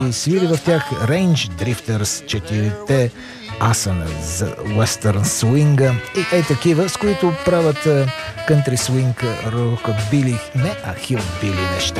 и свири в тях Range Drifters, четирите асана за Western свинга и такива, с които правят кънтри свинг, рокабили, не, а хилбили неща.